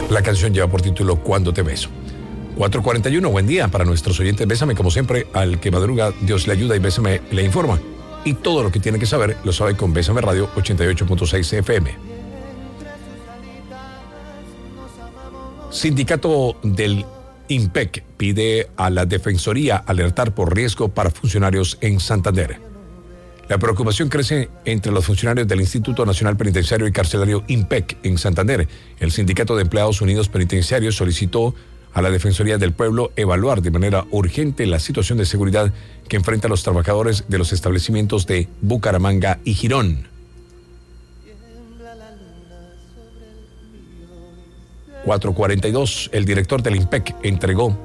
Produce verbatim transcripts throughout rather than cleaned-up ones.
La canción lleva por título Cuando te beso. cuatro cuarenta y uno, buen día para nuestros oyentes. Bésame, como siempre, al que madruga, Dios le ayuda y Bésame le informa. Y todo lo que tiene que saber lo sabe con Bésame Radio ochenta y ocho punto seis F M. Sindicato del IMPEC pide a la Defensoría alertar por riesgo para funcionarios en Santander. La preocupación crece entre los funcionarios del Instituto Nacional Penitenciario y Carcelario IMPEC en Santander. El Sindicato de Empleados Unidos Penitenciarios solicitó a la Defensoría del Pueblo evaluar de manera urgente la situación de seguridad que enfrentan los trabajadores de los establecimientos de Bucaramanga y Girón. cuatro cuarenta y dos, el director del IMPEC entregó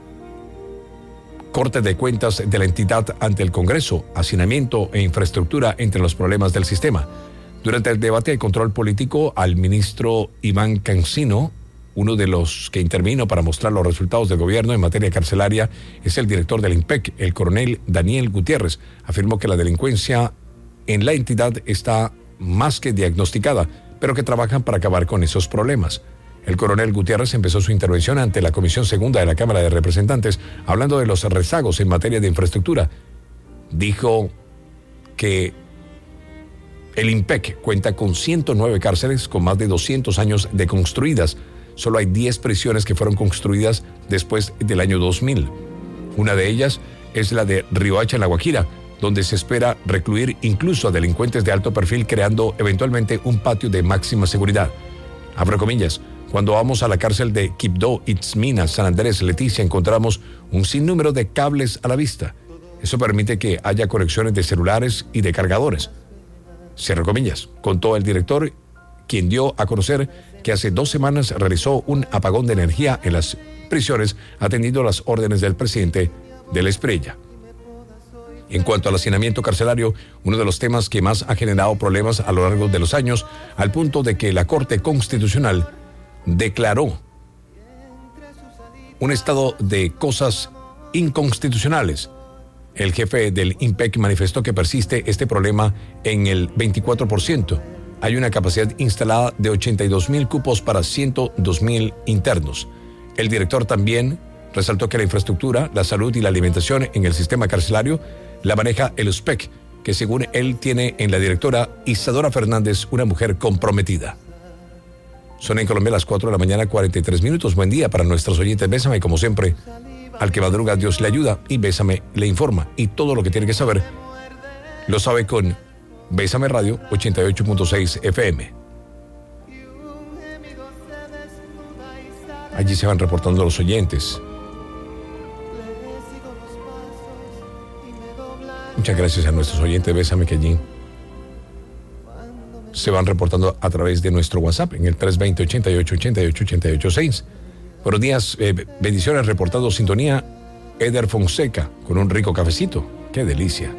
corte de cuentas de la entidad ante el Congreso, hacinamiento e infraestructura entre los problemas del sistema. Durante el debate de control político al ministro Iván Cancino, uno de los que intervino para mostrar los resultados del gobierno en materia carcelaria es el director del IMPEC, el coronel Daniel Gutiérrez. Afirmó que la delincuencia en la entidad está más que diagnosticada, pero que trabajan para acabar con esos problemas. El coronel Gutiérrez empezó su intervención ante la Comisión Segunda de la Cámara de Representantes, hablando de los rezagos en materia de infraestructura. Dijo que el IMPEC cuenta con ciento nueve cárceles con más de doscientos años de construidas. Solo hay diez prisiones que fueron construidas después del año dos mil. Una de ellas es la de Riohacha en La Guajira, donde se espera recluir incluso a delincuentes de alto perfil, creando eventualmente un patio de máxima seguridad. Abro comillas. Cuando vamos a la cárcel de Quibdó, Itzmina, San Andrés, Leticia, encontramos un sinnúmero de cables a la vista. Eso permite que haya conexiones de celulares y de cargadores. Cierro comillas. Contó el director, quien dio a conocer que hace dos semanas realizó un apagón de energía en las prisiones, atendiendo las órdenes del presidente de la Espriella. En cuanto al hacinamiento carcelario, uno de los temas que más ha generado problemas a lo largo de los años, al punto de que la Corte Constitucional declaró un estado de cosas inconstitucionales. El jefe del IMPEC manifestó que persiste este problema en el veinticuatro por ciento. Hay una capacidad instalada de ochenta y dos mil cupos para ciento dos mil internos. El director también resaltó que la infraestructura, la salud y la alimentación en el sistema carcelario la maneja el U S P E C, que según él tiene en la directora Isadora Fernández, una mujer comprometida. Son en Colombia las cuatro de la mañana, cuarenta y tres minutos. Buen día para nuestros oyentes. Bésame, como siempre, al que madruga Dios le ayuda y Bésame le informa. Y todo lo que tiene que saber lo sabe con Bésame Radio ochenta y ocho punto seis F M. Allí se van reportando los oyentes. Muchas gracias a nuestros oyentes. Bésame, que allí se van reportando a través de nuestro WhatsApp en el tres veinte, ochenta y ocho, ochenta y ocho, ochenta y ocho seis. Buenos días, eh, bendiciones, reportando sintonía Eder Fonseca con un rico cafecito. ¡Qué delicia!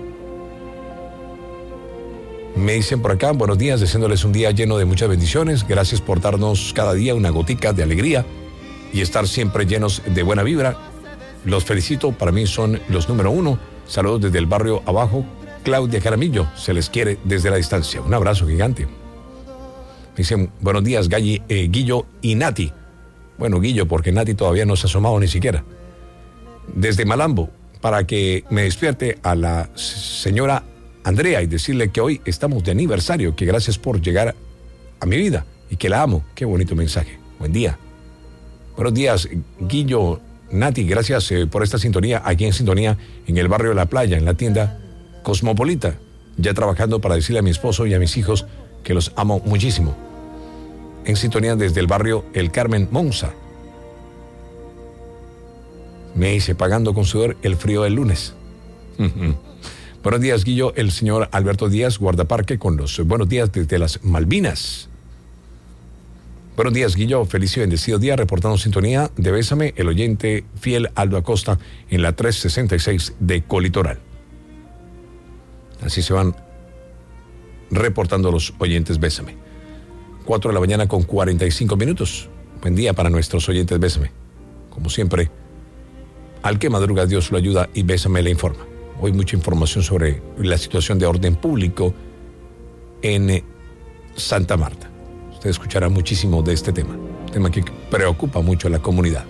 Me dicen por acá, buenos días, deseándoles un día lleno de muchas bendiciones. Gracias por darnos cada día una gotica de alegría y estar siempre llenos de buena vibra. Los felicito, para mí son los número uno. Saludos desde el barrio abajo. Claudia Caramillo, se les quiere desde la distancia. Un abrazo gigante. Dicen, buenos días, Galli, eh, Guillo y Nati. Bueno, Guillo, porque Nati todavía no se ha asomado ni siquiera. Desde Malambo, para que me despierte a la señora Andrea y decirle que hoy estamos de aniversario, que gracias por llegar a mi vida y que la amo. Qué bonito mensaje. Buen día. Buenos días, Guillo, Nati, gracias eh, por esta sintonía, aquí en sintonía, en el barrio de La Playa, en la tienda Cosmopolita, ya trabajando para decirle a mi esposo y a mis hijos que los amo muchísimo. En sintonía desde el barrio El Carmen Monza. Me hice pagando con sudor el frío del lunes. Buenos días, Guillo, el señor Alberto Díaz, guardaparque, con los buenos días desde las Malvinas. Buenos días, Guillo, feliz y bendecido día, reportando sintonía de Bésame, el oyente fiel Aldo Acosta en la trescientos sesenta y seis de Colitoral. Así se van reportando los oyentes Bésame. cuatro de la mañana con cuarenta y cinco minutos. Buen día para nuestros oyentes Bésame. Como siempre, al que madruga Dios lo ayuda y Bésame le informa. Hoy mucha información sobre la situación de orden público en Santa Marta. Usted escuchará muchísimo de este tema, tema que preocupa mucho a la comunidad.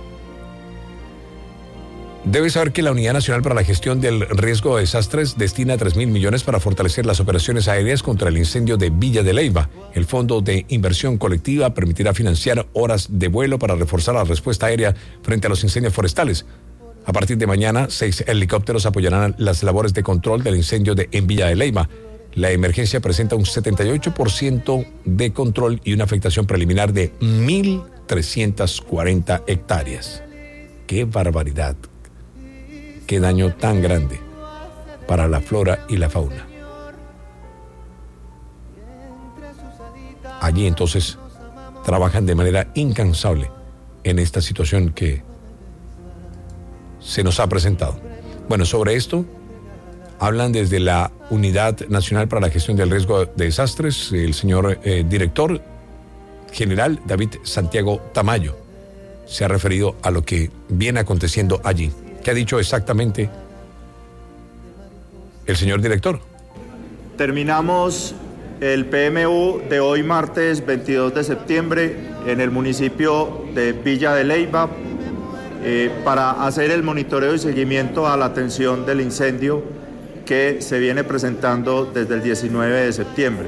Debe saber que la Unidad Nacional para la Gestión del Riesgo de Desastres destina tres mil millones para fortalecer las operaciones aéreas contra el incendio de Villa de Leyva. El Fondo de Inversión Colectiva permitirá financiar horas de vuelo para reforzar la respuesta aérea frente a los incendios forestales. A partir de mañana, seis helicópteros apoyarán las labores de control del incendio de en Villa de Leyva. La emergencia presenta un setenta y ocho por ciento de control y una afectación preliminar de mil trescientas cuarenta hectáreas. ¡Qué barbaridad! ¡Qué daño tan grande para la flora y la fauna! Allí entonces trabajan de manera incansable en esta situación que se nos ha presentado. Bueno, sobre esto hablan desde la Unidad Nacional para la Gestión del Riesgo de Desastres, el señor eh, director general David Santiago Tamayo se ha referido a lo que viene aconteciendo allí. ¿Qué ha dicho exactamente el señor director? Terminamos el P M U de hoy martes veintidós de septiembre en el municipio de Villa de Leyva eh, para hacer el monitoreo y seguimiento a la atención del incendio que se viene presentando desde el diecinueve de septiembre.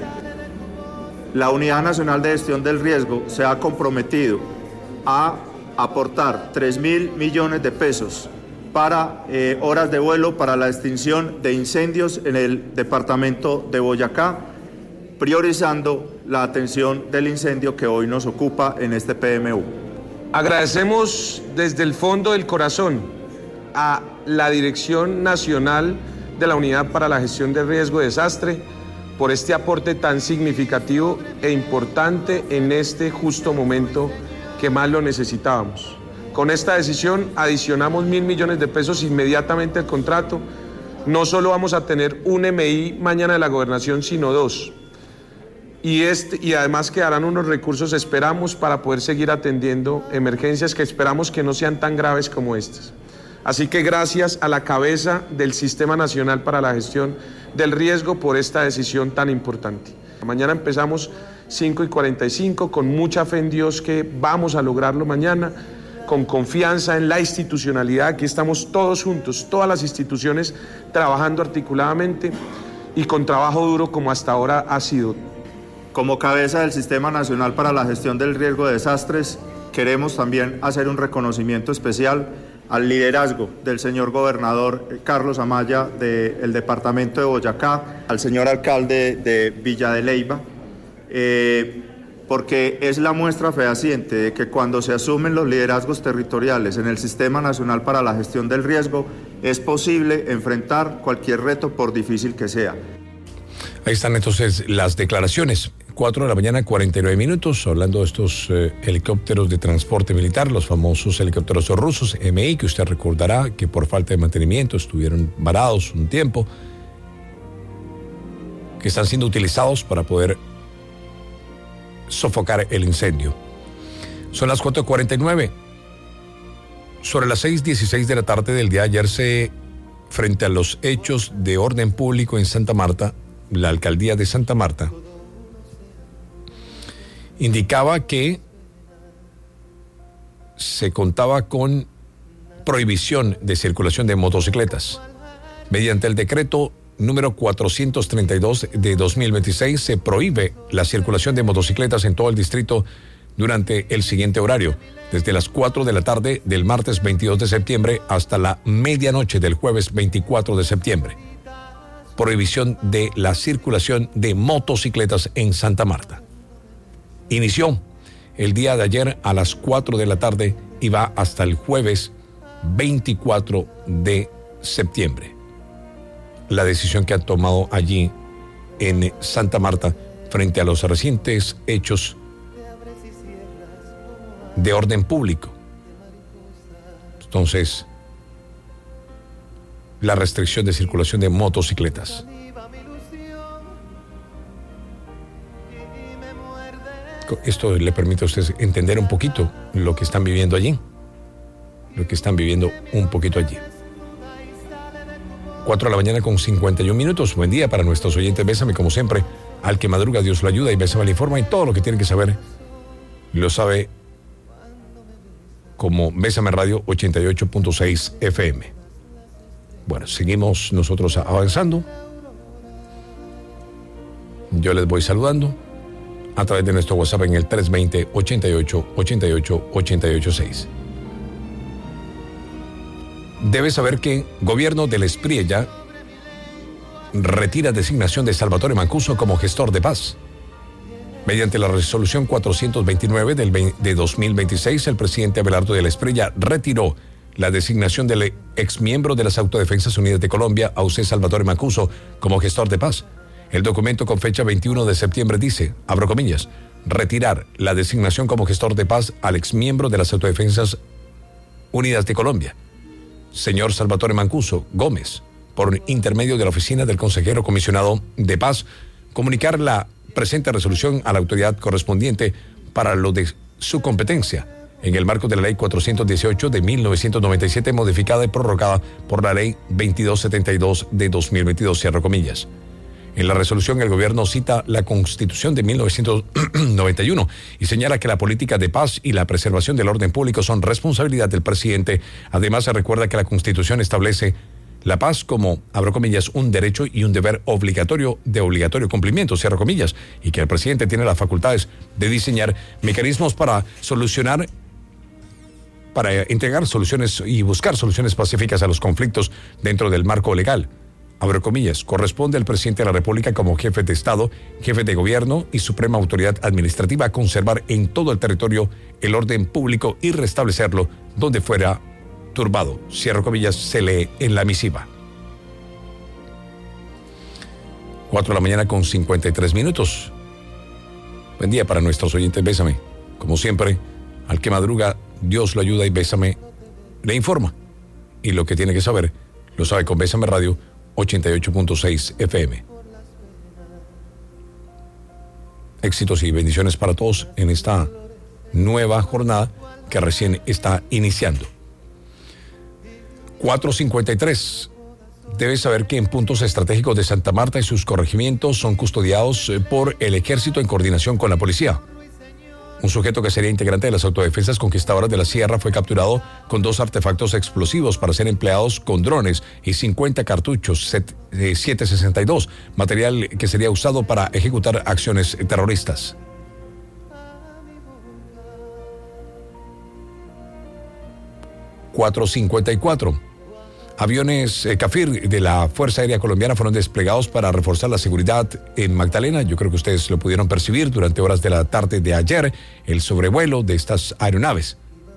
La Unidad Nacional de Gestión del Riesgo se ha comprometido a aportar tres mil millones de pesos para eh, horas de vuelo para la extinción de incendios en el departamento de Boyacá, priorizando la atención del incendio que hoy nos ocupa en este P M U. Agradecemos desde el fondo del corazón a la Dirección Nacional de la Unidad para la Gestión del Riesgo de Desastre por este aporte tan significativo e importante en este justo momento que más lo necesitábamos. Con esta decisión adicionamos mil millones de pesos inmediatamente al contrato. No solo vamos a tener un M I mañana de la gobernación, sino dos. Y, este, y además quedarán unos recursos, esperamos, para poder seguir atendiendo emergencias que esperamos que no sean tan graves como estas. Así que gracias a la cabeza del Sistema Nacional para la Gestión del Riesgo por esta decisión tan importante. Mañana empezamos cinco y cuarenta y cinco, con mucha fe en Dios que vamos a lograrlo mañana, con confianza en la institucionalidad. Aquí estamos todos juntos, todas las instituciones trabajando articuladamente y con trabajo duro como hasta ahora ha sido. Como cabeza del Sistema Nacional para la Gestión del Riesgo de Desastres, queremos también hacer un reconocimiento especial al liderazgo del señor gobernador Carlos Amaya del departamento de Boyacá, al señor alcalde de Villa de Leyva, eh, porque es la muestra fehaciente de que cuando se asumen los liderazgos territoriales en el Sistema Nacional para la Gestión del Riesgo, es posible enfrentar cualquier reto, por difícil que sea. Ahí están entonces las declaraciones. cuatro de la mañana, cuarenta y nueve minutos, hablando de estos eh, helicópteros de transporte militar, los famosos helicópteros rusos M I, que usted recordará que por falta de mantenimiento estuvieron varados un tiempo, que están siendo utilizados para poder sofocar el incendio. Son las cuatro cuarenta y nueve. Sobre las seis dieciséis de la tarde del día de ayer, se, frente a los hechos de orden público en Santa Marta, la alcaldía de Santa Marta indicaba que se contaba con prohibición de circulación de motocicletas. Mediante el decreto número cuatrocientos treinta y dos de dos mil veintiséis se prohíbe la circulación de motocicletas en todo el distrito durante el siguiente horario, desde las cuatro de la tarde del martes veintidós de septiembre hasta la medianoche del jueves veinticuatro de septiembre. Prohibición de la circulación de motocicletas en Santa Marta. Inició el día de ayer a las cuatro de la tarde y va hasta el jueves veinticuatro de septiembre. La decisión que han tomado allí en Santa Marta frente a los recientes hechos de orden público. Entonces, la restricción de circulación de motocicletas. Esto le permite a ustedes entender un poquito lo que están viviendo allí, lo que están viviendo un poquito allí. cuatro de la mañana con cincuenta y un minutos. Buen día para nuestros oyentes. Bésame, como siempre, Al que madruga, Dios lo ayuda y Bésame le informa, y todo lo que tiene que saber lo sabe como Bésame Radio ochenta y ocho punto seis F M. Bueno, seguimos nosotros avanzando. Yo les voy saludando a través de nuestro WhatsApp en el tres dos cero, ochenta y ocho, ochenta y ocho, ochenta y ocho seis. Debes saber que gobierno del Espriella retira designación de Salvatore Mancuso como gestor de paz. Mediante la resolución cuatrocientos veintinueve del de dos mil veintiséis, el presidente Abelardo de la Espriella retiró la designación del exmiembro de las Autodefensas Unidas de Colombia, A U C Salvatore Mancuso, como gestor de paz. El documento con fecha veintiuno de septiembre dice, abro comillas, retirar la designación como gestor de paz al exmiembro de las Autodefensas Unidas de Colombia, señor Salvatore Mancuso Gómez, por intermedio de la oficina del consejero comisionado de paz, comunicar la presente resolución a la autoridad correspondiente para lo de su competencia, en el marco de la ley cuatrocientos dieciocho de mil novecientos noventa y siete, modificada y prorrogada por la ley veintidós setenta y dos de dos mil veintidós, cierro comillas. En la resolución, el gobierno cita la Constitución de mil novecientos noventa y uno y señala que la política de paz y la preservación del orden público son responsabilidad del presidente. Además, se recuerda que la Constitución establece la paz como, abro comillas, un derecho y un deber obligatorio de obligatorio cumplimiento, cierro comillas, y que el presidente tiene las facultades de diseñar mecanismos para solucionar, para entregar soluciones y buscar soluciones pacíficas a los conflictos dentro del marco legal. Abro comillas, corresponde al presidente de la República como jefe de Estado, jefe de gobierno y suprema autoridad administrativa conservar en todo el territorio el orden público y restablecerlo donde fuera turbado. Cierro comillas, se lee en la misiva. Cuatro de la mañana con cincuenta y tres minutos. Buen día para nuestros oyentes, Bésame. Como siempre, al que madruga, Dios lo ayuda y Bésame le informa. Y lo que tiene que saber, lo sabe con Bésame Radio ochenta y ocho punto seis F M. Éxitos y bendiciones para todos en esta nueva jornada que recién está iniciando. cuatro cincuenta y tres. Debes saber que en puntos estratégicos de Santa Marta y sus corregimientos son custodiados por el ejército en coordinación con la policía. Un sujeto que sería integrante de las autodefensas conquistadoras de la Sierra fue capturado con dos artefactos explosivos para ser empleados con drones y cincuenta cartuchos siete sesenta y dos, material que sería usado para ejecutar acciones terroristas. cuatro cincuenta y cuatro. Aviones eh, CAFIR de la Fuerza Aérea Colombiana fueron desplegados para reforzar la seguridad en Magdalena. Yo creo que ustedes lo pudieron percibir durante horas de la tarde de ayer, el sobrevuelo de estas aeronaves.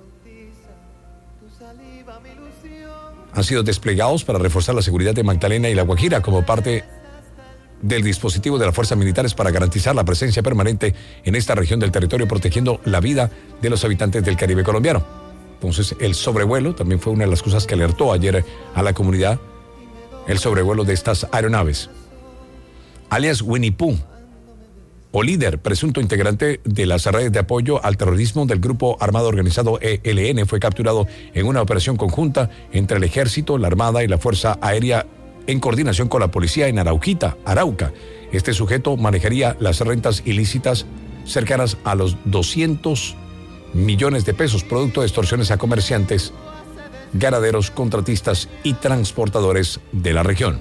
Han sido desplegados para reforzar la seguridad de Magdalena y La Guajira como parte del dispositivo de las fuerzas militares para garantizar la presencia permanente en esta región del territorio, protegiendo la vida de los habitantes del Caribe colombiano. Entonces, el sobrevuelo también fue una de las cosas que alertó ayer a la comunidad, el sobrevuelo de estas aeronaves. Alias Winnie Pooh, o líder, presunto integrante de las redes de apoyo al terrorismo del grupo armado organizado E L N, fue capturado en una operación conjunta entre el Ejército, la Armada y la Fuerza Aérea en coordinación con la policía en Arauquita, Arauca. Este sujeto manejaría las rentas ilícitas cercanas a los doscientos millones de pesos, producto de extorsiones a comerciantes, ganaderos, contratistas y transportadores de la región.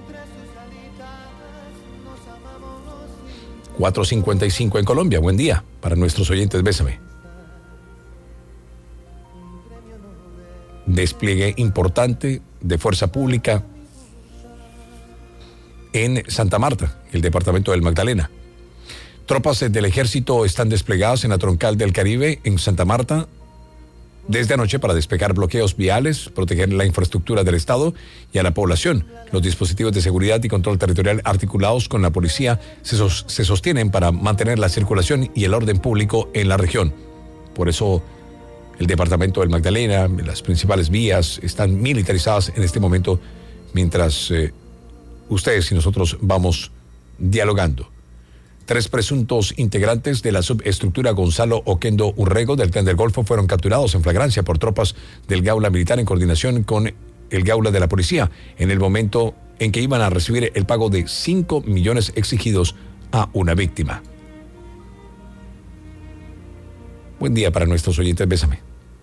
cuatro cincuenta y cinco en Colombia. Buen día para nuestros oyentes, Bésame. Despliegue importante de fuerza pública en Santa Marta, el departamento del Magdalena. Tropas del ejército están desplegadas en la troncal del Caribe, en Santa Marta, desde anoche para despejar bloqueos viales, proteger la infraestructura del Estado y a la población. Los dispositivos de seguridad y control territorial articulados con la policía se, sos, se sostienen para mantener la circulación y el orden público en la región. Por eso, el departamento del Magdalena, las principales vías están militarizadas en este momento, mientras eh, ustedes y nosotros vamos dialogando. Tres presuntos integrantes de la subestructura Gonzalo Oquendo Urrego del Clan del Golfo fueron capturados en flagrancia por tropas del Gaula Militar en coordinación con el Gaula de la Policía en el momento en que iban a recibir el pago de cinco millones exigidos a una víctima. Buen día para nuestros oyentes, bésame.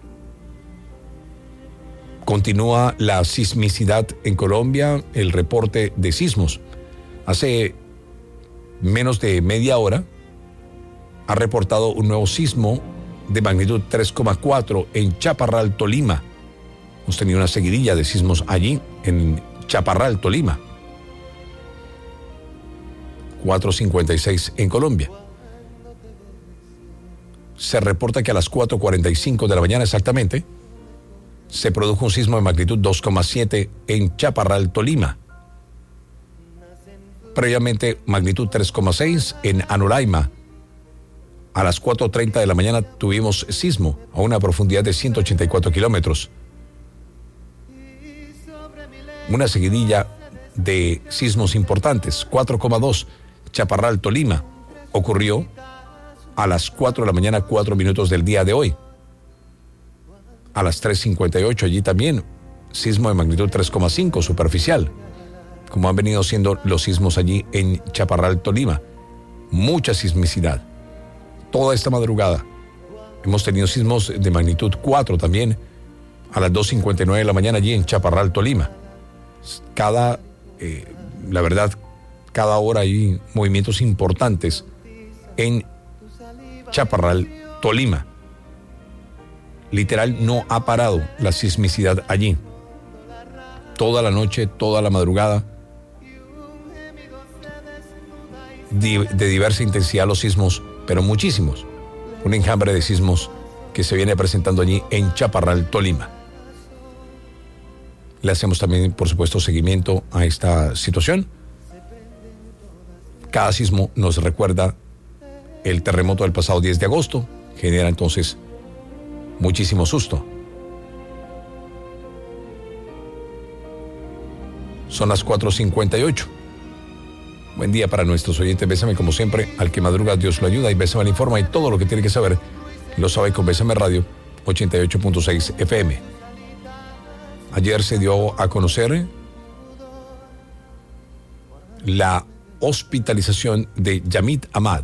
Continúa la sismicidad en Colombia, el reporte de sismos. Hace menos de media hora ha reportado un nuevo sismo de magnitud tres coma cuatro en Chaparral, Tolima. Hemos tenido una seguidilla de sismos allí en Chaparral, Tolima. cuatro cincuenta y seis en Colombia. Se reporta que a las cuatro cuarenta y cinco de la mañana exactamente se produjo un sismo de magnitud dos coma siete en Chaparral, Tolima. Previamente, magnitud tres coma seis en Anolaima. A las cuatro treinta de la mañana tuvimos sismo a una profundidad de ciento ochenta y cuatro kilómetros. Una seguidilla de sismos importantes. cuatro coma dos, Chaparral, Tolima. Ocurrió a las cuatro de la mañana, cuatro minutos del día de hoy. A las tres cincuenta y ocho allí también, sismo de magnitud tres coma cinco, superficial. Como han venido siendo los sismos allí en Chaparral, Tolima. Mucha sismicidad. Toda esta madrugada hemos tenido sismos de magnitud cuatro también a las dos cincuenta y nueve de la mañana allí en Chaparral, Tolima. Cada, eh, la verdad, cada hora hay movimientos importantes en Chaparral, Tolima. Literal, no ha parado la sismicidad allí. Toda la noche, toda la madrugada, de diversa intensidad los sismos, pero muchísimos. Un enjambre de sismos que se viene presentando allí en Chaparral, Tolima. Le hacemos también, por supuesto, seguimiento a esta situación. Cada sismo nos recuerda el terremoto del pasado diez de agosto, genera entonces muchísimo susto. Son las cuatro cincuenta y ocho. Buen día para nuestros oyentes. Bésame como siempre. Al que madruga, Dios lo ayuda. Y Bésame le informa. Y todo lo que tiene que saber lo sabe con Bésame Radio ochenta y ocho punto seis F M. Ayer se dio a conocer la hospitalización de Yamid Ahmad.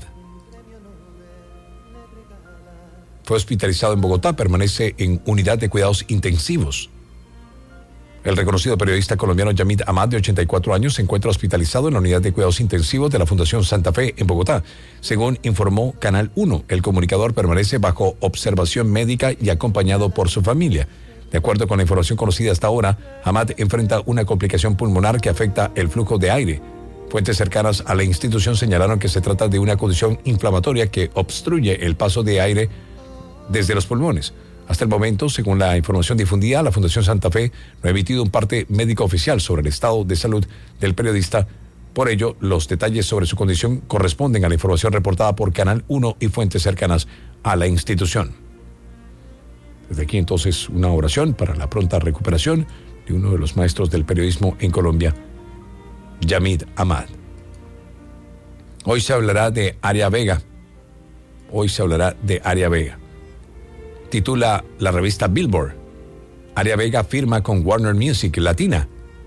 Fue hospitalizado en Bogotá. Permanece en unidad de cuidados intensivos. El reconocido periodista colombiano Yamid Ahmad, de ochenta y cuatro años, se encuentra hospitalizado en la unidad de cuidados intensivos de la Fundación Santa Fe en Bogotá. Según informó Canal uno, el comunicador permanece bajo observación médica y acompañado por su familia. De acuerdo con la información conocida hasta ahora, Ahmad enfrenta una complicación pulmonar que afecta el flujo de aire. Fuentes cercanas a la institución señalaron que se trata de una condición inflamatoria que obstruye el paso de aire desde los pulmones. Hasta el momento, según la información difundida, la Fundación Santa Fe no ha emitido un parte médico oficial sobre el estado de salud del periodista. Por ello, los detalles sobre su condición corresponden a la información reportada por Canal uno y fuentes cercanas a la institución. Desde aquí, entonces, una oración para la pronta recuperación de uno de los maestros del periodismo en Colombia, Yamid Ahmad. Hoy se hablará de Aria Vega. Hoy se hablará de Aria Vega. Titula la revista Billboard: Aria Vega firma con Warner Music Latina.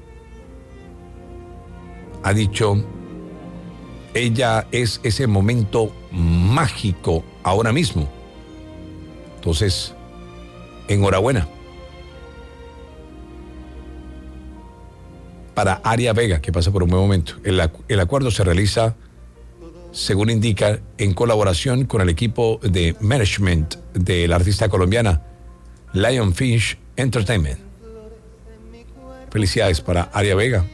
Ha dicho, ella es ese momento mágico ahora mismo. Entonces, enhorabuena para Aria Vega, que pasa por un buen momento. El, el acuerdo se realiza, según indica, en colaboración con el equipo de management de la artista colombiana Lionfish Entertainment. Felicidades para Aria Vega,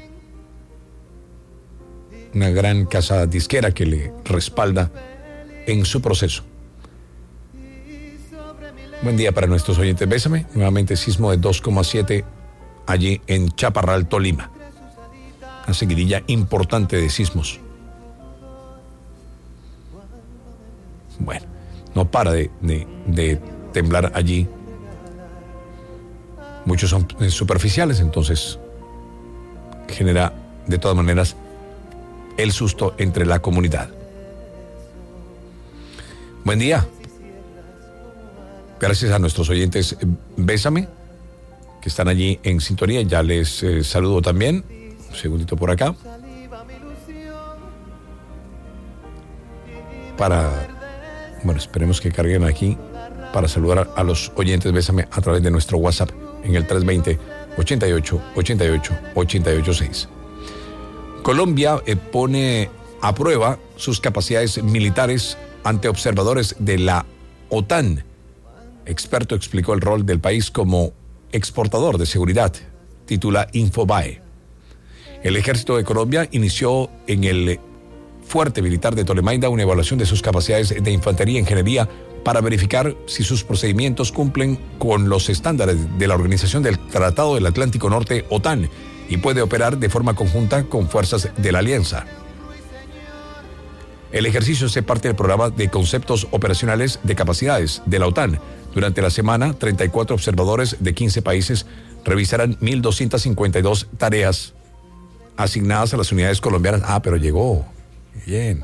una gran casa disquera que le respalda en su proceso. Buen día para nuestros oyentes. Bésame. Nuevamente sismo de dos coma siete allí en Chaparral, Tolima. Una seguidilla importante de sismos. Bueno, no para de, de, de temblar allí. Muchos son superficiales, entonces genera de todas maneras el susto entre la comunidad. Buen día. Gracias a nuestros oyentes. Bésame, que están allí en sintonía. Ya les eh, saludo también. Un segundito por acá. para, bueno, esperemos que carguen aquí para saludar a los oyentes. Bésame a través de nuestro WhatsApp en el tres dos cero, ochenta y ocho, ochenta y ocho, ochenta y ocho seis. Colombia eh, pone a prueba sus capacidades militares ante observadores de la OTAN. Experto explicó el rol del país como exportador de seguridad, titula Infobae. El ejército de Colombia inició en el fuerte militar de Tolemaida una evaluación de sus capacidades de infantería e ingeniería para verificar si sus procedimientos cumplen con los estándares de la Organización del Tratado del Atlántico Norte, OTAN, y puede operar de forma conjunta con fuerzas de la alianza. El ejercicio es parte del programa de conceptos operacionales de capacidades de la OTAN. Durante la semana, treinta y cuatro observadores de quince países revisarán mil doscientas cincuenta y dos tareas asignadas a las unidades colombianas. Ah, pero llegó. Bien.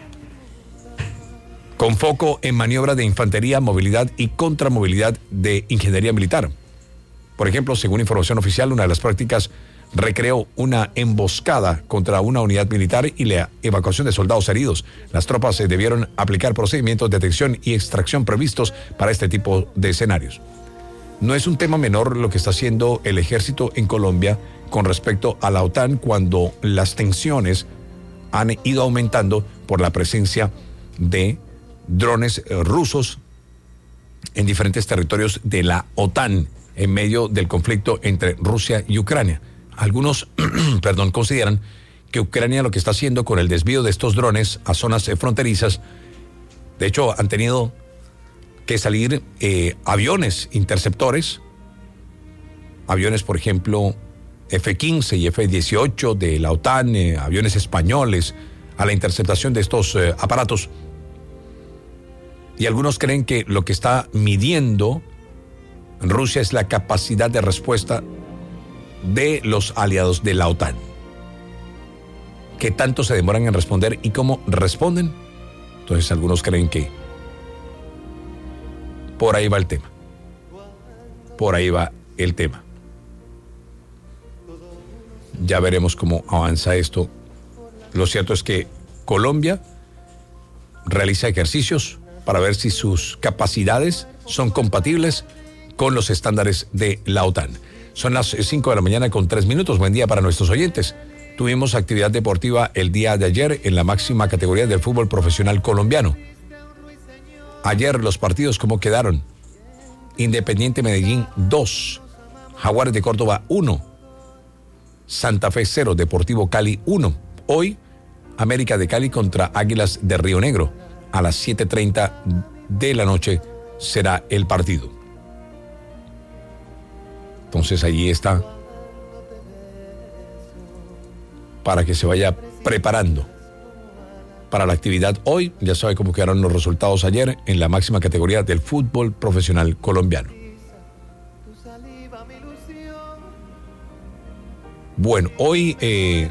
Con foco en maniobra de infantería, movilidad y contramovilidad de ingeniería militar. Por ejemplo, según información oficial, una de las prácticas recreó una emboscada contra una unidad militar y la evacuación de soldados heridos. Las tropas se debieron aplicar procedimientos de detección y extracción previstos para este tipo de escenarios. No es un tema menor lo que está haciendo el ejército en Colombia con respecto a la OTAN cuando las tensiones han ido aumentando por la presencia de drones rusos en diferentes territorios de la OTAN en medio del conflicto entre Rusia y Ucrania. Algunos, perdón, consideran que Ucrania lo que está haciendo con el desvío de estos drones a zonas fronterizas, de hecho han tenido que salir eh, aviones interceptores, aviones por ejemplo F quince y F dieciocho de la OTAN, eh, aviones españoles, a la interceptación de estos eh, aparatos. Y algunos creen que lo que está midiendo Rusia es la capacidad de respuesta de los aliados de la OTAN. ¿Qué tanto se demoran en responder y cómo responden? Entonces algunos creen que por ahí va el tema. Por ahí va el tema. Ya veremos cómo avanza esto. Lo cierto es que Colombia realiza ejercicios para ver si sus capacidades son compatibles con los estándares de la OTAN. Son las cinco de la mañana con tres minutos. Buen día para nuestros oyentes. Tuvimos actividad deportiva el día de ayer en la máxima categoría del fútbol profesional colombiano. Ayer los partidos, ¿cómo quedaron? Independiente Medellín dos, Jaguares de Córdoba uno, Santa Fe cero, Deportivo Cali uno. Hoy, América de Cali contra Águilas de Río Negro. A las siete treinta de la noche será el partido. Entonces allí está para que se vaya preparando para la actividad hoy. Ya sabe cómo quedaron los resultados ayer en la máxima categoría del fútbol profesional colombiano. Bueno, hoy eh,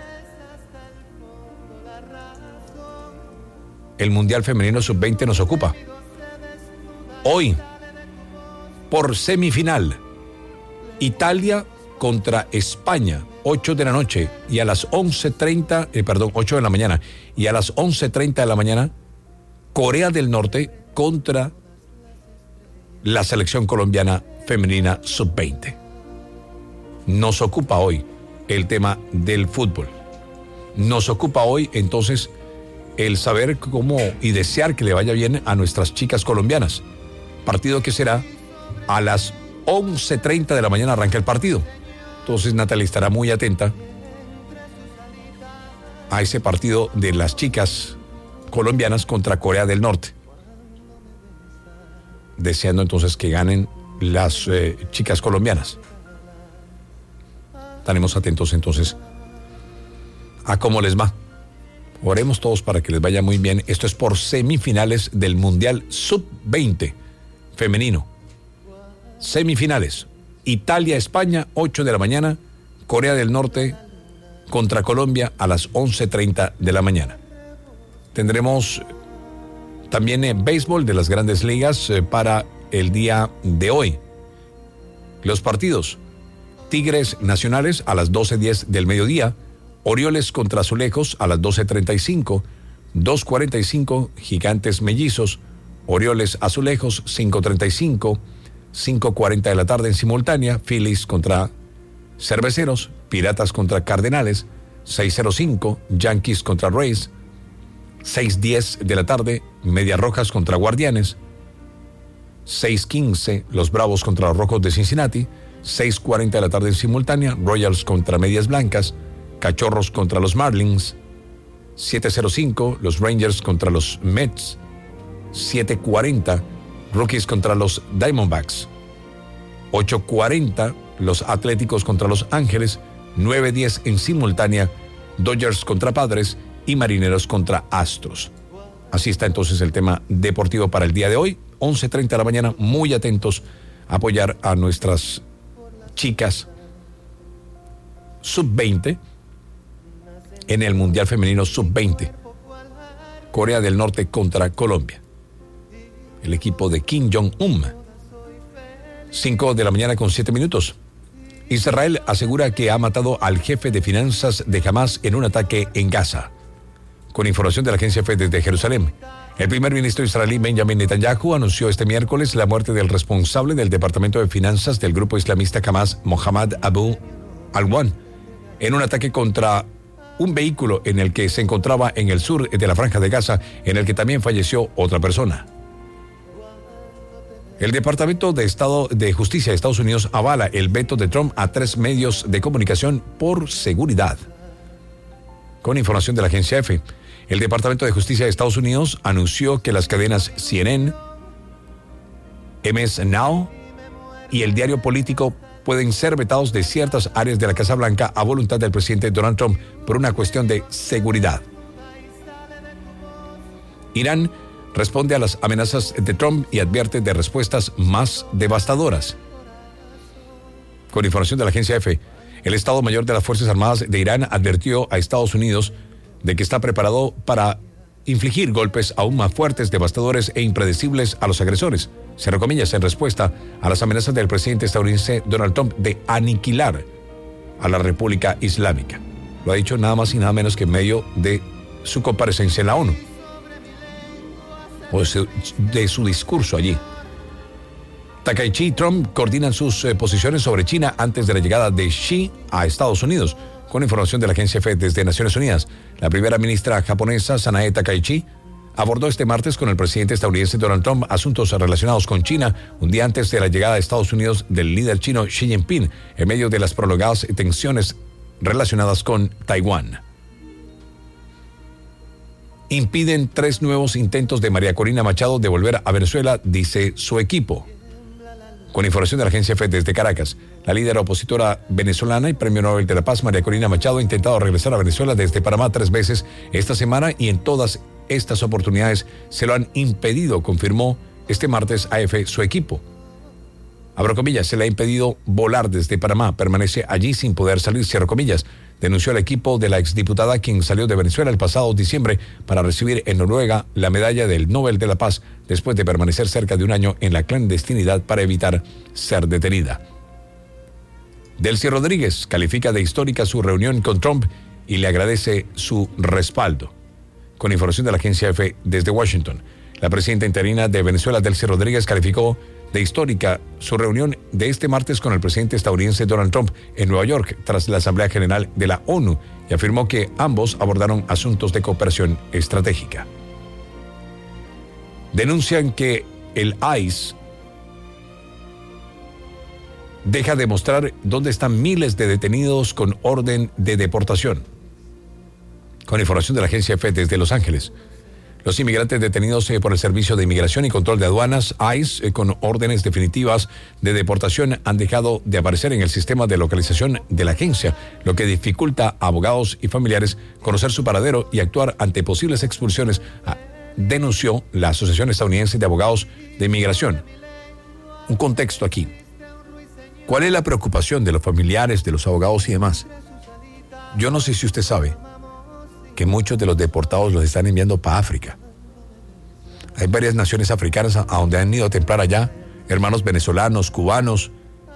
el Mundial Femenino sub veinte nos ocupa. Hoy, por semifinal, Italia contra España, ocho de la noche, y a las once treinta, eh, perdón, ocho de la mañana, y a las once treinta de la mañana, Corea del Norte contra la selección colombiana femenina sub veinte. Nos ocupa hoy el tema del fútbol. Nos ocupa hoy, entonces, el saber cómo y desear que le vaya bien a nuestras chicas colombianas. Partido que será a las once treinta de la mañana arranca el partido. Entonces Natalia estará muy atenta a ese partido de las chicas colombianas contra Corea del Norte. Deseando entonces que ganen las eh, chicas colombianas. Estaremos atentos entonces a cómo les va. Oremos todos para que les vaya muy bien. Esto es por semifinales del Mundial sub veinte femenino. Semifinales. Italia, España, ocho de la mañana. Corea del Norte contra Colombia a las once treinta de la mañana. Tendremos también eh, béisbol de las grandes ligas eh, para el día de hoy. Los partidos. Tigres Nacionales a las doce diez del mediodía. Orioles contra Azulejos a las doce treinta y cinco. dos cuarenta y cinco, Gigantes Mellizos, Orioles Azulejos, cinco treinta y cinco, cinco cuarenta de la tarde en simultánea, Phillies contra Cerveceros, Piratas contra Cardenales, seis cero cinco, Yankees contra Rays, seis diez de la tarde, Medias Rojas contra Guardianes, seis quince, los Bravos contra los Rojos de Cincinnati, seis cuarenta de la tarde en simultánea, Royals contra Medias Blancas, Cachorros contra los Marlins, siete cero cinco, los Rangers contra los Mets, siete cuarenta, Rockies contra los Diamondbacks, ocho cuarenta, los Atléticos contra los Ángeles, nueve diez en simultánea, Dodgers contra Padres y Marineros contra Astros. Así está entonces el tema deportivo para el día de hoy, once treinta de la mañana, muy atentos a apoyar a nuestras chicas sub veinte en el Mundial Femenino sub veinte. Corea del Norte contra Colombia. El equipo de Kim Jong-un. cinco de la mañana con siete minutos. Israel asegura que ha matado al jefe de finanzas de Hamas en un ataque en Gaza. Con información de la agencia F desde Jerusalén, el primer ministro israelí Benjamin Netanyahu anunció este miércoles la muerte del responsable del Departamento de Finanzas del grupo islamista Hamas, Mohammad Abu Alwan, en un ataque contra un vehículo en el que se encontraba en el sur de la Franja de Gaza, en el que también falleció otra persona. El Departamento de Estado de Justicia de Estados Unidos avala el veto de Trump a tres medios de comunicación por seguridad. Con información de la agencia F, el Departamento de Justicia de Estados Unidos anunció que las cadenas C N N, M S Now y el diario político pueden ser vetados de ciertas áreas de la Casa Blanca a voluntad del presidente Donald Trump por una cuestión de seguridad. Irán responde a las amenazas de Trump y advierte de respuestas más devastadoras. Con información de la agencia F, el Estado Mayor de las Fuerzas Armadas de Irán advirtió a Estados Unidos de que está preparado para infligir golpes aún más fuertes, devastadores e impredecibles a los agresores, cierro comillas, en respuesta a las amenazas del presidente estadounidense Donald Trump de aniquilar a la República Islámica. Lo ha dicho nada más y nada menos que en medio de su comparecencia en la ONU, o de su discurso allí. Takaichi y Trump coordinan sus eh, posiciones sobre China antes de la llegada de Xi a Estados Unidos. Con información de la agencia F desde Naciones Unidas, la primera ministra japonesa, Sanae Takaichi, abordó este martes con el presidente estadounidense Donald Trump asuntos relacionados con China, un día antes de la llegada a Estados Unidos del líder chino Xi Jinping, en medio de las prolongadas tensiones relacionadas con Taiwán. Impiden tres nuevos intentos de María Corina Machado de volver a Venezuela, dice su equipo. Con información de la agencia F desde Caracas, la líder opositora venezolana y premio Nobel de la Paz, María Corina Machado, ha intentado regresar a Venezuela desde Panamá tres veces esta semana y en todas estas oportunidades se lo han impedido, confirmó este martes A F su equipo. Abro comillas, se le ha impedido volar desde Panamá, permanece allí sin poder salir, cierro comillas, denunció el equipo de la exdiputada quien salió de Venezuela el pasado diciembre para recibir en Noruega la medalla del Nobel de la Paz después de permanecer cerca de un año en la clandestinidad para evitar ser detenida. Delcy Rodríguez califica de histórica su reunión con Trump y le agradece su respaldo. Con información de la agencia F desde Washington, la presidenta interina de Venezuela, Delcy Rodríguez, calificó de histórica su reunión de este martes con el presidente estadounidense Donald Trump en Nueva York tras la Asamblea General de la ONU y afirmó que ambos abordaron asuntos de cooperación estratégica. Denuncian que el I C E deja de mostrar dónde están miles de detenidos con orden de deportación. Con información de la agencia F desde Los Ángeles, los inmigrantes detenidos eh, por el Servicio de Inmigración y Control de Aduanas, I C E, eh, con órdenes definitivas de deportación, han dejado de aparecer en el sistema de localización de la agencia, lo que dificulta a abogados y familiares conocer su paradero y actuar ante posibles expulsiones, ah, denunció la Asociación Estadounidense de Abogados de Inmigración. Un contexto aquí. ¿Cuál es la preocupación de los familiares, de los abogados y demás? Yo no sé si usted sabe que muchos de los deportados los están enviando para África. Hay varias naciones africanas a, a donde han ido a templar allá, hermanos venezolanos, cubanos,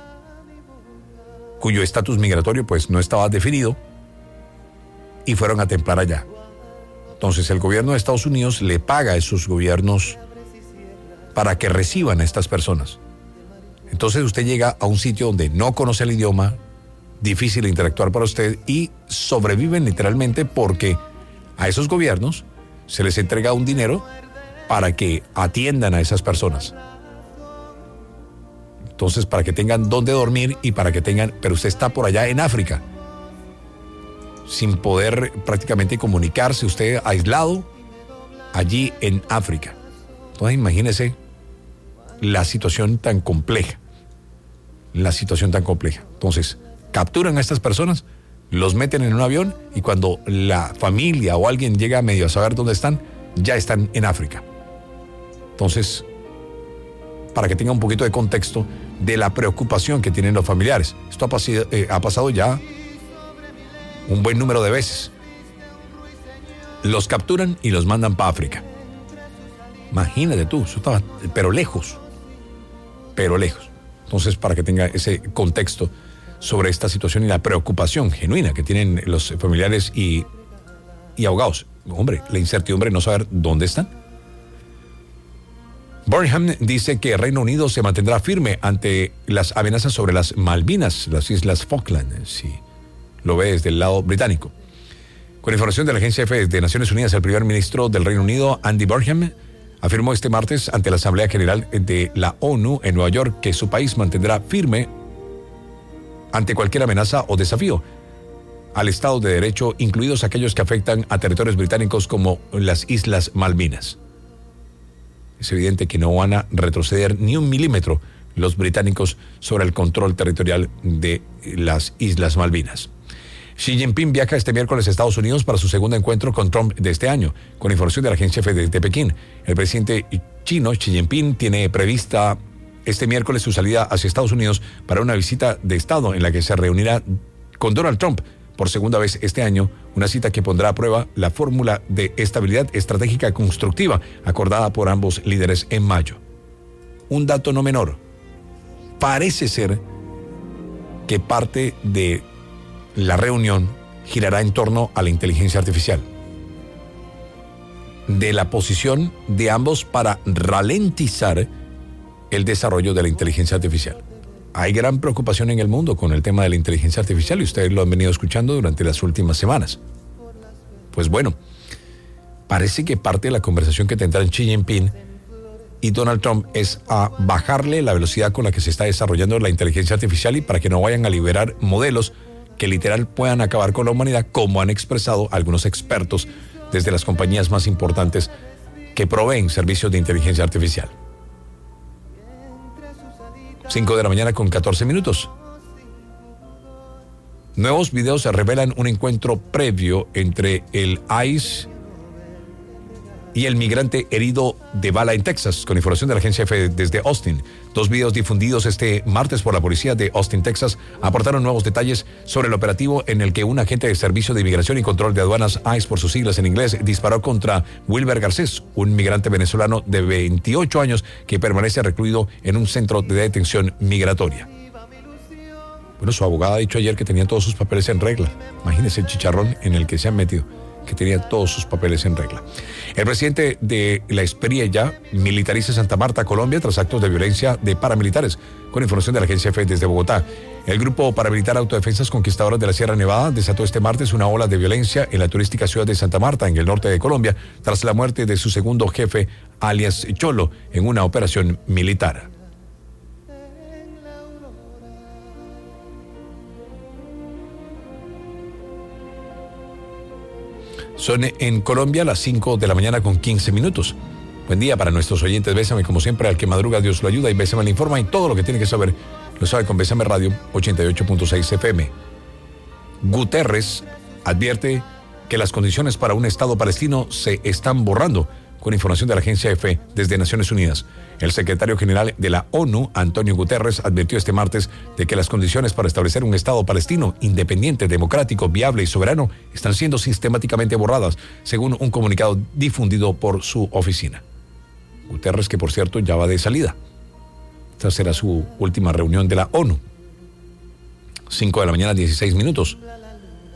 cuyo estatus migratorio pues no estaba definido y fueron a templar allá. Entonces el gobierno de Estados Unidos le paga a esos gobiernos para que reciban a estas personas. Entonces usted llega a un sitio donde no conoce el idioma, difícil de interactuar para usted, y sobreviven literalmente porque a esos gobiernos se les entrega un dinero para que atiendan a esas personas. Entonces, para que tengan dónde dormir y para que tengan... Pero usted está por allá en África, sin poder prácticamente comunicarse, usted aislado allí en África. Entonces, imagínese la situación tan compleja. La situación tan compleja. Entonces, capturan a estas personas, los meten en un avión y cuando la familia o alguien llega medio a saber dónde están, ya están en África. Entonces, para que tenga un poquito de contexto de la preocupación que tienen los familiares. Esto ha pasado, eh, ha pasado ya un buen número de veces. Los capturan y los mandan para África. Imagínate tú, eso estaba, pero lejos, pero lejos. Entonces, para que tenga ese contexto sobre esta situación y la preocupación genuina que tienen los familiares y, y ahogados. Hombre, la incertidumbre de no saber dónde están. Burnham dice que Reino Unido se mantendrá firme ante las amenazas sobre las Malvinas, las Islas Falkland, si lo ve desde el lado británico. Con información de la agencia F de Naciones Unidas, el primer ministro del Reino Unido, Andy Burnham, afirmó este martes ante la Asamblea General de la ONU en Nueva York que su país mantendrá firme ante cualquier amenaza o desafío al Estado de Derecho, incluidos aquellos que afectan a territorios británicos como las Islas Malvinas. Es evidente que no van a retroceder ni un milímetro los británicos sobre el control territorial de las Islas Malvinas. Xi Jinping viaja este miércoles a Estados Unidos para su segundo encuentro con Trump de este año, con información de la agencia F de Pekín. El presidente chino Xi Jinping tiene prevista este miércoles su salida hacia Estados Unidos para una visita de Estado en la que se reunirá con Donald Trump por segunda vez este año, una cita que pondrá a prueba la fórmula de estabilidad estratégica constructiva acordada por ambos líderes en mayo. Un dato no menor. Parece ser que parte de la reunión girará en torno a la inteligencia artificial, de la posición de ambos para ralentizar el desarrollo de la inteligencia artificial. Hay gran preocupación en el mundo con el tema de la inteligencia artificial y ustedes lo han venido escuchando durante las últimas semanas. Pues bueno, parece que parte de la conversación que tendrán Xi Jinping y Donald Trump es a bajarle la velocidad con la que se está desarrollando la inteligencia artificial y para que no vayan a liberar modelos que literal puedan acabar con la humanidad, como han expresado algunos expertos desde las compañías más importantes que proveen servicios de inteligencia artificial. cinco de la mañana con catorce minutos. Nuevos videos revelan un encuentro previo entre el ICE y el migrante herido de bala en Texas, con información de la agencia F desde Austin. Dos videos difundidos este martes por la policía de Austin, Texas, aportaron nuevos detalles sobre el operativo en el que un agente de Servicio de Inmigración y Control de Aduanas, ICE por sus siglas en inglés, disparó contra Wilber Garcés, un migrante venezolano de veintiocho años que permanece recluido en un centro de detención migratoria. Bueno, su abogada ha dicho ayer que tenía todos sus papeles en regla. Imagínese el chicharrón en el que se han metido, que tenía todos sus papeles en regla. El presidente de la Espriella militariza Santa Marta, Colombia, tras actos de violencia de paramilitares, con información de la agencia F desde Bogotá. El grupo paramilitar Autodefensas Conquistadoras de la Sierra Nevada desató este martes una ola de violencia en la turística ciudad de Santa Marta, en el norte de Colombia, tras la muerte de su segundo jefe, alias Cholo, en una operación militar. Son en Colombia las cinco de la mañana con quince minutos. Buen día para nuestros oyentes. Bésame, como siempre, al que madruga Dios lo ayuda, y Bésame le informa, y todo lo que tiene que saber lo sabe con Bésame Radio ochenta y ocho punto seis F M. Guterres advierte que las condiciones para un Estado palestino se están borrando, con información de la agencia F desde Naciones Unidas. El secretario general de la ONU, Antonio Guterres, advirtió este martes de que las condiciones para establecer un Estado palestino independiente, democrático, viable y soberano están siendo sistemáticamente borradas, según un comunicado difundido por su oficina. Guterres, que por cierto ya va de salida. Esta será su última reunión de la ONU. cinco de la mañana, dieciséis minutos.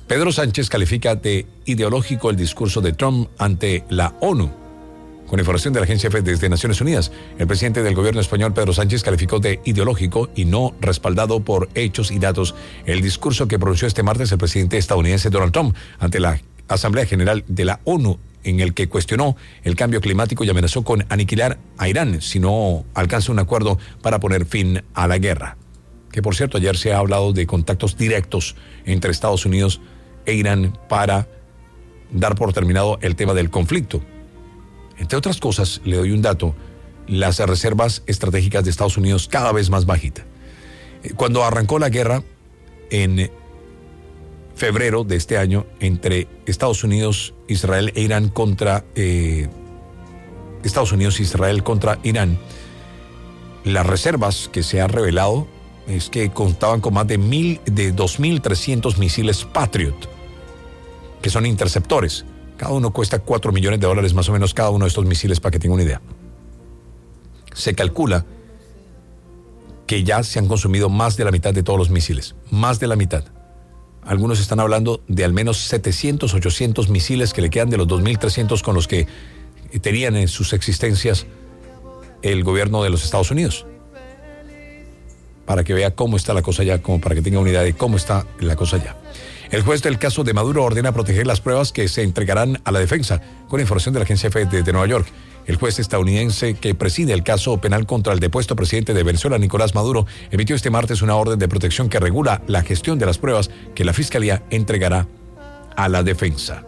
Pedro Sánchez califica de ideológico el discurso de Trump ante la ONU. Con información de la agencia F desde Naciones Unidas, el presidente del gobierno español, Pedro Sánchez, calificó de ideológico y no respaldado por hechos y datos el discurso que pronunció este martes el presidente estadounidense Donald Trump ante la Asamblea General de la ONU, en el que cuestionó el cambio climático y amenazó con aniquilar a Irán si no alcanza un acuerdo para poner fin a la guerra. Que por cierto, ayer se ha hablado de contactos directos entre Estados Unidos e Irán para dar por terminado el tema del conflicto. Entre otras cosas, le doy un dato: las reservas estratégicas de Estados Unidos cada vez más bajitas. Cuando arrancó la guerra en febrero de este año entre Estados Unidos, Israel e Irán contra eh, Estados Unidos, Israel contra Irán, las reservas que se ha revelado es que contaban con más de mil de dos mil trescientos misiles Patriot, que son interceptores. Cada uno cuesta cuatro millones de dólares más o menos cada uno de estos misiles, para que tengan una idea. Se calcula que ya se han consumido más de la mitad de todos los misiles, más de la mitad. Algunos están hablando de al menos setecientos, ochocientos misiles que le quedan de los dos mil trescientos con los que tenían en sus existencias el gobierno de los Estados Unidos. Para que vea cómo está la cosa ya, como para que tenga una idea de cómo está la cosa ya. El juez del caso de Maduro ordena proteger las pruebas que se entregarán a la defensa, con información de la agencia F de, de Nueva York. El juez estadounidense que preside el caso penal contra el depuesto presidente de Venezuela, Nicolás Maduro, emitió este martes una orden de protección que regula la gestión de las pruebas que la Fiscalía entregará a la defensa.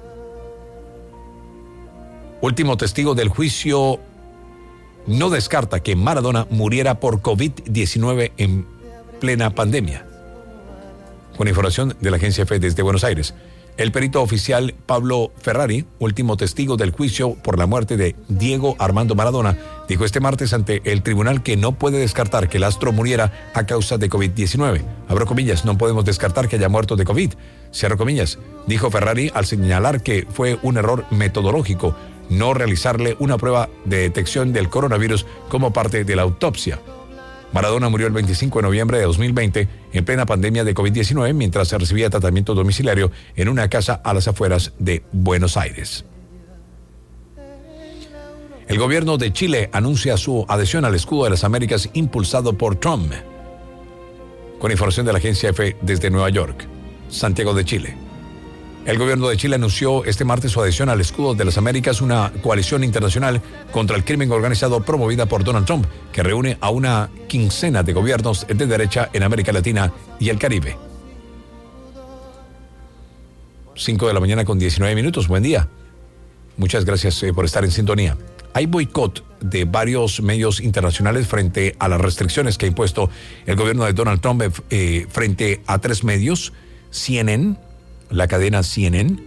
Último testigo del juicio no descarta que Maradona muriera por COVID diecinueve en plena pandemia. Con información de la agencia F desde Buenos Aires, el perito oficial Pablo Ferrari, último testigo del juicio por la muerte de Diego Armando Maradona, dijo este martes ante el tribunal que no puede descartar que el astro muriera a causa de COVID diecinueve. Abro comillas, no podemos descartar que haya muerto de COVID. Cierro comillas, dijo Ferrari al señalar que fue un error metodológico no realizarle una prueba de detección del coronavirus como parte de la autopsia. Maradona murió el veinticinco de noviembre de dos mil veinte en plena pandemia de COVID diecinueve mientras recibía tratamiento domiciliario en una casa a las afueras de Buenos Aires. El gobierno de Chile anuncia su adhesión al escudo de las Américas impulsado por Trump. Con información de la agencia F desde Nueva York, Santiago de Chile. El gobierno de Chile anunció este martes su adhesión al escudo de las Américas, una coalición internacional contra el crimen organizado promovida por Donald Trump, que reúne a una quincena de gobiernos de derecha en América Latina y el Caribe. cinco de la mañana con diecinueve minutos. Buen día. Muchas gracias eh, por estar en sintonía. Hay boicot de varios medios internacionales frente a las restricciones que ha impuesto el gobierno de Donald Trump eh, frente a tres medios: C N N, la cadena C N N,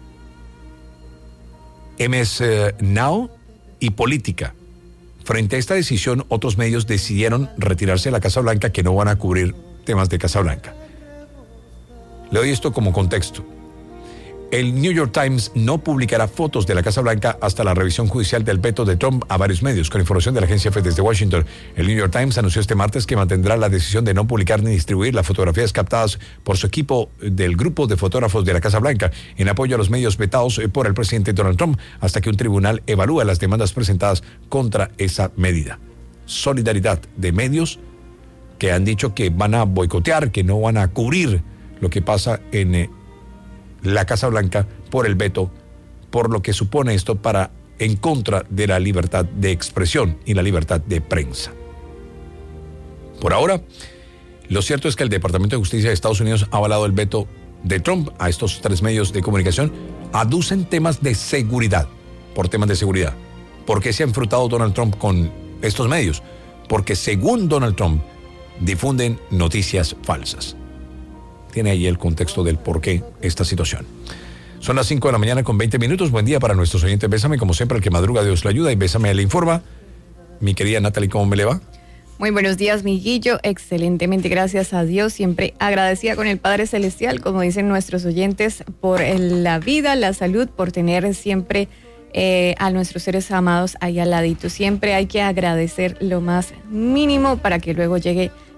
M S Now y Política. Frente a esta decisión, otros medios decidieron retirarse de la Casa Blanca, que no van a cubrir temas de Casa Blanca. Le doy esto como contexto. El New York Times no publicará fotos de la Casa Blanca hasta la revisión judicial del veto de Trump a varios medios. Con información de la agencia F desde Washington, el New York Times anunció este martes que mantendrá la decisión de no publicar ni distribuir las fotografías captadas por su equipo del grupo de fotógrafos de la Casa Blanca en apoyo a los medios vetados por el presidente Donald Trump hasta que un tribunal evalúe las demandas presentadas contra esa medida. Solidaridad de medios que han dicho que van a boicotear, que no van a cubrir lo que pasa en eh, la Casa Blanca por el veto, por lo que supone esto para en contra de la libertad de expresión y la libertad de prensa. Por ahora, lo cierto es que el Departamento de Justicia de Estados Unidos ha avalado el veto de Trump a estos tres medios de comunicación. Aducen temas de seguridad, por temas de seguridad. ¿Por qué se ha enfrentado Donald Trump con estos medios? Porque según Donald Trump, difunden noticias falsas. Tiene ahí el contexto del por qué esta situación. Son las cinco de la mañana con veinte minutos. Buen día para nuestros oyentes. Bésame, como siempre, el que madruga Dios le ayuda, y Bésame le informa. Mi querida Natalie, ¿cómo me le va? Muy buenos días, mi Guillo. Excelentemente, gracias a Dios. Siempre agradecida con el Padre Celestial, como dicen nuestros oyentes, por la vida, la salud, por tener siempre eh, a nuestros seres amados ahí al ladito. Siempre hay que agradecer lo más mínimo para que luego llegue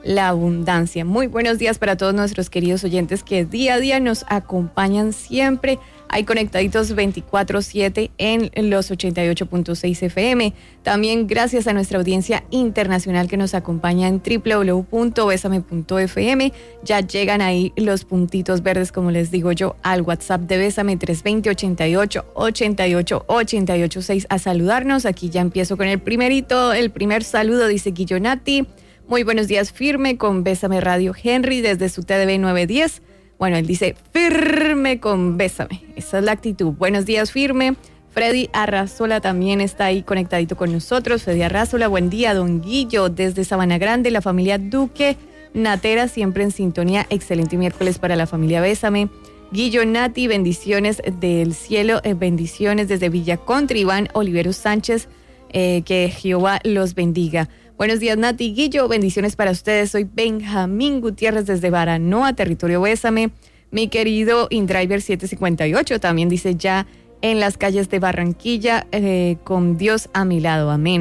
la abundancia. Muy buenos días para todos nuestros queridos oyentes que día a día nos acompañan siempre. Hay conectaditos veinticuatro siete en los ochenta y ocho punto seis F M. También gracias a nuestra audiencia internacional que nos acompaña en doble u doble u doble u punto besame punto f m. Ya llegan ahí los puntitos verdes, como les digo yo, al WhatsApp de Bésame tres dos cero, ochenta y ocho, ochenta y ocho, ochenta y ocho seis a saludarnos. Aquí ya empiezo con el primerito, el primer saludo, dice Guillo Nati. Muy buenos días, firme con Bésame Radio Henry desde su T D V nueve diez. Bueno, él dice firme con Bésame. Esa es la actitud. Buenos días, firme. Freddy Arrazola también está ahí conectadito con nosotros. Freddy Arrazola, buen día. Don Guillo, desde Sabana Grande, la familia Duque Natera, siempre en sintonía. Excelente miércoles para la familia Bésame. Guillo Nati, bendiciones del cielo, eh, bendiciones desde Villa Country. Iván Oliveros Sánchez, eh, que Jehová los bendiga. Buenos días, Nati, Guillo, bendiciones para ustedes. Soy Benjamín Gutiérrez desde Baranoa, territorio Bésame. Mi querido InDriver siete cincuenta y ocho también dice ya en las calles de Barranquilla, eh, con Dios a mi lado. Amén.